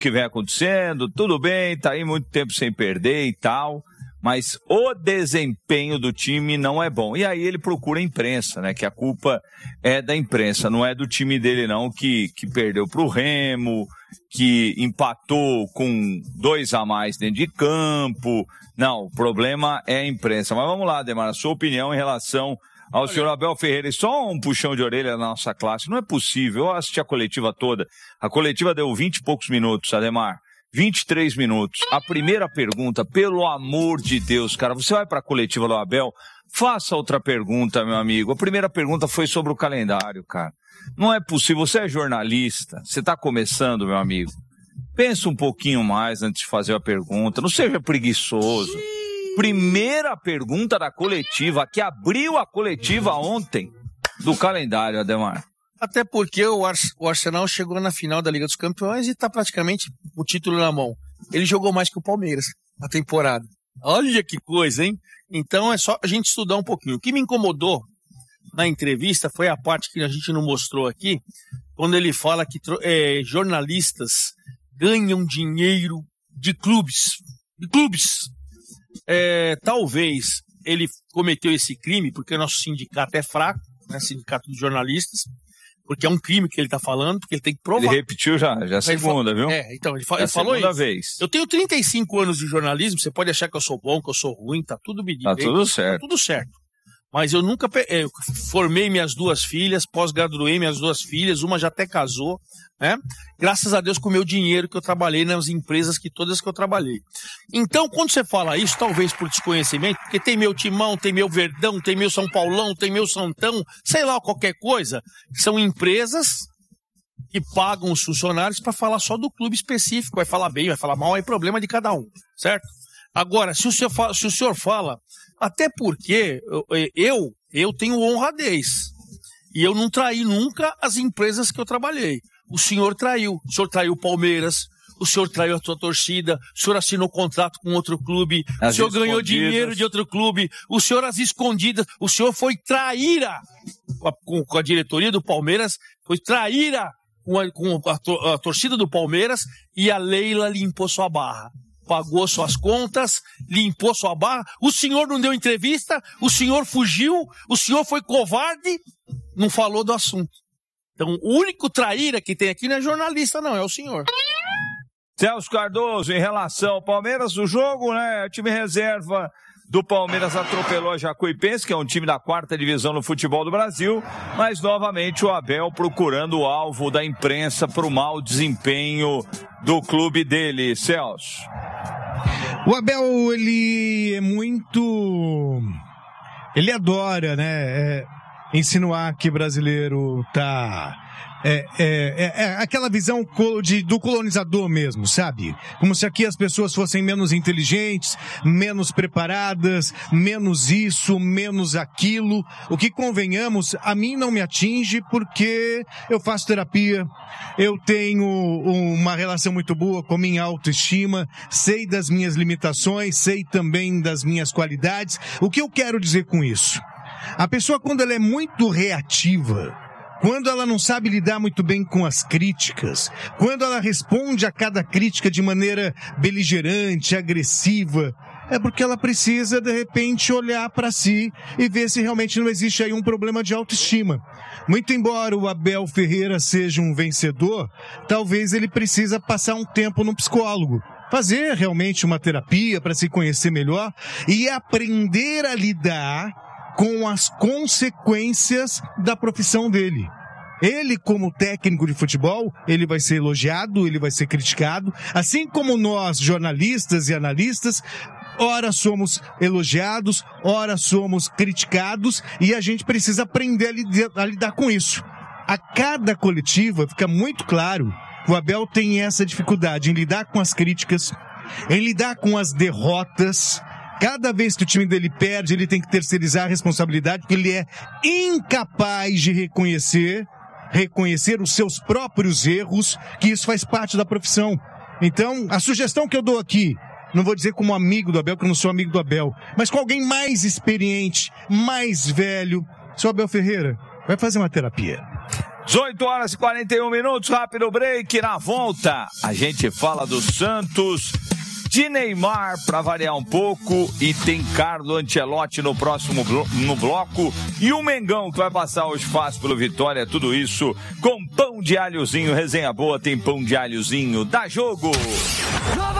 que vem acontecendo, tudo bem, tá aí muito tempo sem perder e tal, mas o desempenho do time não é bom. E aí ele procura a imprensa, né, que a culpa é da imprensa, não é do time dele não, que perdeu pro Remo, que empatou com 2 a mais dentro de campo. Não, o problema é a imprensa. Mas vamos lá, Ademar, a sua opinião em relação ao senhor Abel Ferreira. E só um puxão de orelha na nossa classe. Não é possível. Eu assisti a coletiva toda. A coletiva deu 20 e poucos minutos, Ademar. 23 minutos. A primeira pergunta, pelo amor de Deus, cara, você vai para a coletiva do Abel, faça outra pergunta, meu amigo. A primeira pergunta foi sobre o calendário, cara. Não é possível. Você é jornalista. Você está começando, meu amigo. Pensa um pouquinho mais antes de fazer a pergunta. Não seja preguiçoso. Primeira pergunta da coletiva, que abriu a coletiva ontem do calendário, Ademar. Até porque o Arsenal chegou na final da Liga dos Campeões e está praticamente o título na mão. Ele jogou mais que o Palmeiras na temporada. Olha que coisa, hein? Então é só a gente estudar um pouquinho. O que me incomodou na entrevista foi a parte que a gente não mostrou aqui, quando ele fala que jornalistas ganham dinheiro de clubes. Talvez ele cometeu esse crime porque o nosso sindicato é fraco, né, sindicato de jornalistas, porque é um crime que ele está falando, porque ele tem que provar. Ele repetiu já é a segunda, viu? Então, ele falou isso. Vez. Eu tenho 35 anos de jornalismo, você pode achar que eu sou bom, que eu sou ruim, tá tudo medido. Tá tudo certo. Tá tudo certo. Mas eu nunca formei minhas 2 filhas, pós-graduei minhas 2 filhas, uma já até casou, né? Graças a Deus com o meu dinheiro que eu trabalhei nas empresas todas que eu trabalhei. Então, quando você fala isso, talvez por desconhecimento, porque tem meu Timão, tem meu Verdão, tem meu São Paulão, tem meu Santão, sei lá, qualquer coisa, são empresas que pagam os funcionários para falar só do clube específico, vai falar bem, vai falar mal, é problema de cada um, certo? Agora, se o senhor fala, até porque eu tenho honradez, e eu não traí nunca as empresas que eu trabalhei. O senhor traiu o Palmeiras, o senhor traiu a sua torcida, o senhor assinou contrato com outro clube, o senhor ganhou dinheiro de outro clube, o senhor as escondidas, o senhor foi traíra com a diretoria do Palmeiras, foi traíra com a torcida do Palmeiras, e a Leila limpou sua barra. Pagou suas contas, limpou sua barra, o senhor não deu entrevista, o senhor fugiu, o senhor foi covarde, não falou do assunto. Então, o único traíra que tem aqui não é jornalista, não, é o senhor. Celso Cardoso, em relação ao Palmeiras, o jogo, né, o time reserva do Palmeiras atropelou a Jacuipense, que é um time da 4ª divisão no futebol do Brasil, mas novamente o Abel procurando o alvo da imprensa para o mau desempenho do clube dele. Celso. O Abel, ele é muito... Ele adora, né, insinuar que brasileiro tá... aquela visão do colonizador mesmo, sabe? Como se aqui as pessoas fossem menos inteligentes, menos preparadas, menos isso, menos aquilo. O que, convenhamos, a mim não me atinge porque eu faço terapia, eu tenho uma relação muito boa com a minha autoestima, sei das minhas limitações, sei também das minhas qualidades. O que eu quero dizer com isso? A pessoa, quando ela é muito reativa, quando ela não sabe lidar muito bem com as críticas, quando ela responde a cada crítica de maneira beligerante, agressiva, é porque ela precisa, de repente, olhar para si e ver se realmente não existe aí um problema de autoestima. Muito embora o Abel Ferreira seja um vencedor, talvez ele precisa passar um tempo no psicólogo, fazer realmente uma terapia para se conhecer melhor e aprender a lidar com as consequências da profissão dele. Ele, como técnico de futebol, ele vai ser elogiado, ele vai ser criticado, assim como nós, jornalistas e analistas, ora somos elogiados, ora somos criticados, e a gente precisa aprender a lidar com isso. A cada coletiva fica muito claro que o Abel tem essa dificuldade em lidar com as críticas, em lidar com as derrotas. Cada vez que o time dele perde, ele tem que terceirizar a responsabilidade, porque ele é incapaz de reconhecer os seus próprios erros, que isso faz parte da profissão. Então, a sugestão que eu dou aqui, não vou dizer como amigo do Abel, que eu não sou amigo do Abel, mas com alguém mais experiente, mais velho, seu Abel Ferreira, vai fazer uma terapia. 18 horas e 41 minutos, rápido break. Na volta, a gente fala do Santos, de Neymar, para variar um pouco, e tem Carlo Ancelotti no próximo no bloco, e o Mengão, que vai passar hoje fácil pelo Vitória, tudo isso com pão de alhozinho. Resenha boa, tem pão de alhozinho. Dá jogo!